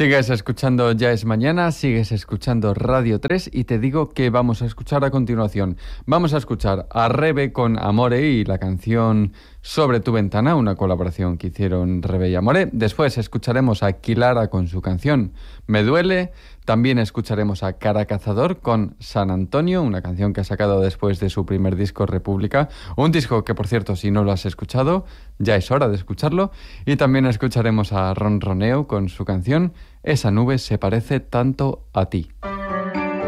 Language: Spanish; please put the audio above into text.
Sigues escuchando Ya es Mañana, sigues escuchando Radio 3 y te digo que vamos a escuchar a continuación. Vamos a escuchar a Rebe con Amore y la canción Sobre tu ventana, una colaboración que hicieron Rebe y Amore. Después escucharemos a Kilara con su canción Me duele. También escucharemos a Cara Cazador con San Antonio, una canción que ha sacado después de su primer disco República. Un disco que, por cierto, si no lo has escuchado, ya es hora de escucharlo. Y también escucharemos a Ronroneo con su canción Esa nube se parece tanto a ti.